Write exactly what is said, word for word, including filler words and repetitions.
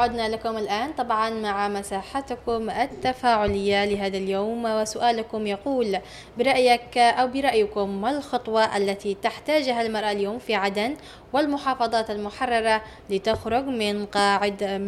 عدنا لكم الآن طبعا مع مساحتكم التفاعلية لهذا اليوم، وسؤالكم يقول: برأيك أو برأيكم ما الخطوة التي تحتاجها المرأة اليوم في عدن والمحافظات المحررة لتخرج من قاعد